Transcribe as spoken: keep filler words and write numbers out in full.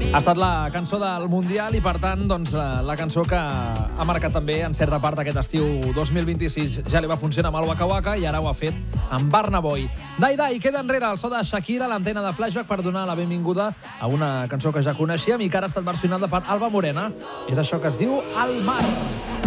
Ha estat la cançó del Mundial i, per tant, doncs, la cançó que ha marcat també, en certa part, aquest estiu dos mil vint-i-sis. Ja li va funcionar amb el Waka Waka i ara ho ha fet amb Burna Boy. Dai Dai, queda enrere el so de Shakira a l'antena de Flashback per donar la benvinguda a una cançó que ja coneixíem i que ara ha estat versionada per Alba Morena. És això que es diu Al Mar.